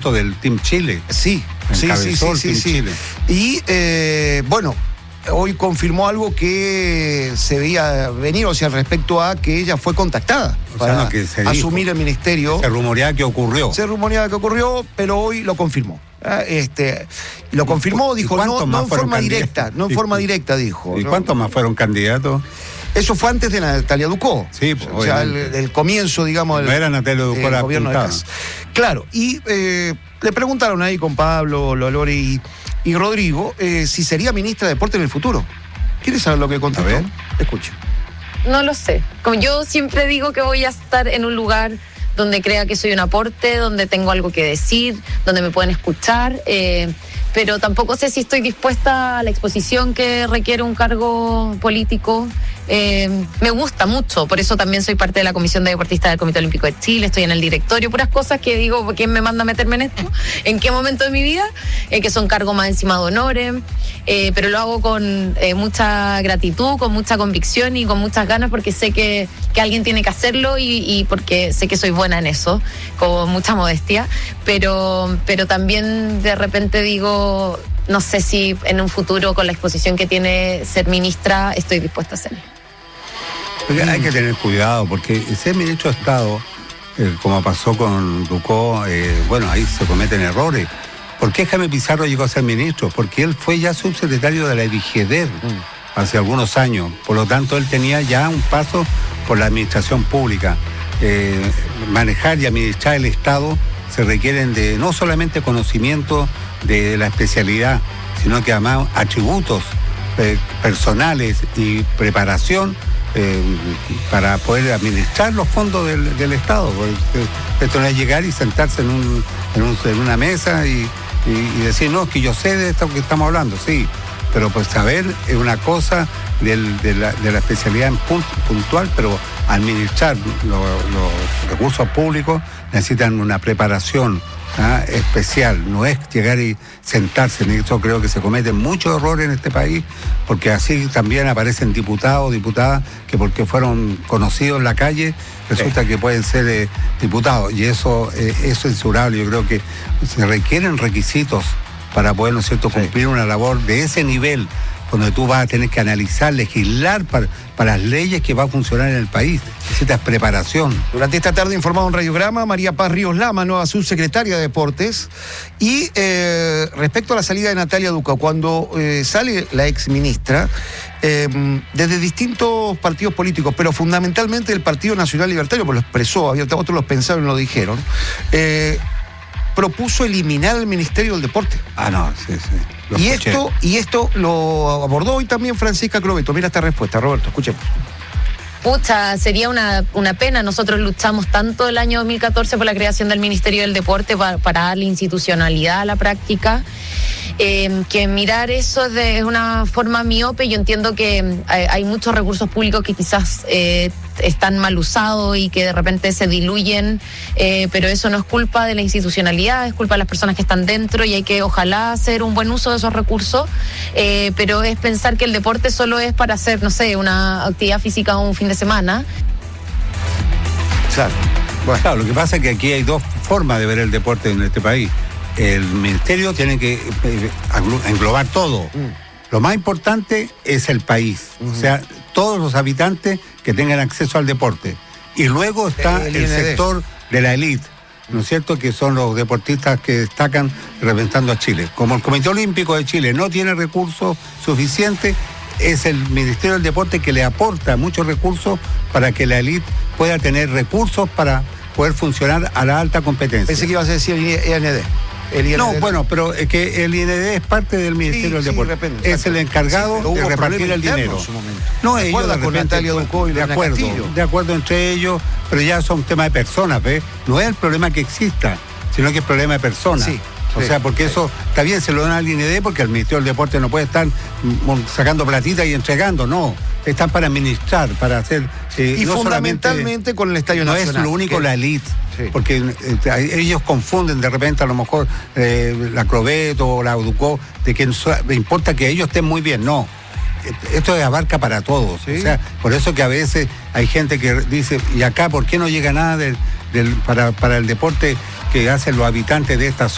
momento del Team Chile. Sí. Chile. Y bueno, hoy confirmó algo que se veía venir, o sea, respecto a que ella fue contactada para asumir el ministerio. Se rumoreaba que ocurrió. Pero hoy lo confirmó. Lo confirmó, dijo, no en forma directa, dijo. ¿Y cuántos más fueron candidatos? Eso fue antes de Natalia Ducó. Sí, o sea, el comienzo, digamos, no era Natalia Ducó la gobierno de Cas. Claro, y le preguntaron ahí con Pablo, Lolori y Rodrigo si sería ministra de Deporte en el futuro. ¿Quieres saber lo que contestó? A ver. Escuche. No lo sé. Como yo siempre digo que voy a estar en un lugar donde crea que soy un aporte, donde tengo algo que decir, donde me pueden escuchar, pero tampoco sé si estoy dispuesta a la exposición que requiere un cargo político. Me gusta mucho, por eso también soy parte de la Comisión de Deportistas del Comité Olímpico de Chile, estoy en el directorio, puras cosas que digo, ¿quién me manda a meterme en esto? ¿En qué momento de mi vida? Que son cargos más encima de honores, pero lo hago con mucha gratitud, con mucha convicción y con muchas ganas, porque sé que alguien tiene que hacerlo y porque sé que soy buena en eso, con mucha modestia, pero también de repente digo, no sé si en un futuro, con la exposición que tiene ser ministra, estoy dispuesta a hacerlo. Hay que tener cuidado, porque ser ministro de Estado, como pasó con Ducó, bueno, ahí se cometen errores. ¿Por qué Jaime Pizarro llegó a ser ministro? Porque él fue ya subsecretario de la DIGEDER hace algunos años. Por lo tanto, él tenía ya un paso por la administración pública. Manejar y administrar el Estado se requieren de no solamente conocimiento de la especialidad, sino que además atributos personales y preparación para poder administrar los fondos del Estado. Esto no es llegar y sentarse en una mesa y decir, no, es que yo sé de esto que estamos hablando, sí, pero pues saber es una cosa de la especialidad puntual, pero administrar los recursos públicos necesitan una preparación especial, no es llegar y sentarse. En eso creo que se cometen muchos errores en este país, porque así también aparecen diputados, diputadas, que porque fueron conocidos en la calle, resulta que pueden ser diputados, y eso es censurable. Yo creo que se requieren requisitos para poder, ¿no es cierto?, cumplir una labor de ese nivel, donde tú vas a tener que analizar, legislar para las leyes que va a funcionar en el país. Necesitas preparación. Durante esta tarde informado en Radiograma, María Paz Ríos Lama, nueva subsecretaria de Deportes. Y respecto a la salida de Natalia Ducó, cuando sale la exministra, desde distintos partidos políticos, pero fundamentalmente el Partido Nacional Libertario, pues lo expresó, otros lo pensaron y lo dijeron, propuso eliminar el Ministerio del Deporte. No, sí. Y esto lo abordó hoy también Francisca Crobeto. Mira esta respuesta, Roberto, escuchemos. Pucha, sería una pena. Nosotros luchamos tanto el año 2014 por la creación del Ministerio del Deporte para darle institucionalidad a la práctica, que mirar eso es una forma miope. Yo entiendo que hay muchos recursos públicos que quizás están mal usados y que de repente se diluyen, pero eso no es culpa de la institucionalidad, es culpa de las personas que están dentro, y hay que ojalá hacer un buen uso de esos recursos, pero es pensar que el deporte solo es para hacer, no sé, una actividad física un fin de semana. Claro. Bueno, claro, lo que pasa es que aquí hay dos formas de ver el deporte en este país. El ministerio tiene que englobar todo. Lo más importante es el país, o sea, todos los habitantes que tengan acceso al deporte. Y luego está el sector de la élite, ¿no es cierto?, que son los deportistas que destacan representando a Chile. Como el Comité Olímpico de Chile no tiene recursos suficientes, es el Ministerio del Deporte que le aporta muchos recursos para que la élite pueda tener recursos para poder funcionar a la alta competencia. Pensé que ibas a decir el IND. No, bueno, pero es que el IND es parte del Ministerio del Deporte. Repente, es el encargado de repartir el dinero. No, ellos con Natalia Ducó y de acuerdo entre ellos, pero ya son temas de personas, ¿ves? No es el problema que exista, sino que es problema de personas. O sea, porque eso está bien, se lo dan al IND, porque el Ministerio del Deporte no puede estar sacando platita y entregando, no. Están para administrar, para hacer... y no fundamentalmente con el Estadio Nacional. No es lo único la élite, porque ellos confunden de repente a lo mejor la Crobeto o la Ducó, de que importa que ellos estén muy bien, no. Esto abarca para todos, o sea, por eso que a veces hay gente que dice, ¿y acá por qué no llega nada para el deporte que hacen los habitantes de esta zona?